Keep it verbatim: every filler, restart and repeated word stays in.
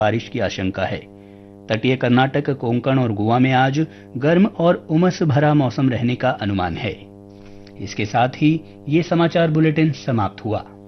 बारिश की आशंका है। तटीय कर्नाटक, कोंकण और गोवा में आज गर्म और उमस भरा मौसम रहने का अनुमान है। इसके साथ ही ये समाचार बुलेटिन समाप्त हुआ।